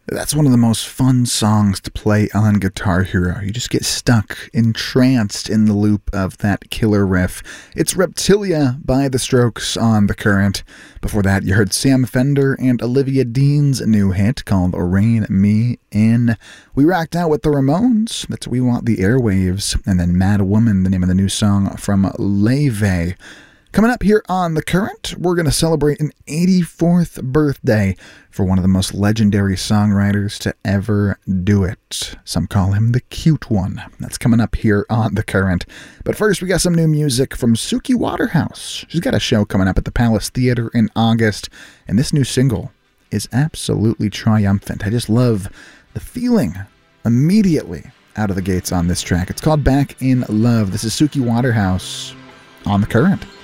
That's one of the most fun songs to play on Guitar Hero. You just get stuck, entranced in the loop of that killer riff. It's Reptilia by The Strokes on The Current. Before that, you heard Sam Fender and Olivia Dean's new hit called Rein Me In. We rocked out with the Ramones. That's We Want the Airwaves. And then Mad Woman, the name of the new song from Leve. Coming up here on The Current, we're going to celebrate an 84th birthday for one of the most legendary songwriters to ever do it. Some call him the cute one. That's coming up here on The Current. But first, we got some new music from Suki Waterhouse. She's got a show coming up at the Palace Theater in August, and this new single is absolutely triumphant. I just love the feeling immediately out of the gates on this track. It's called Back in Love. This is Suki Waterhouse on The Current.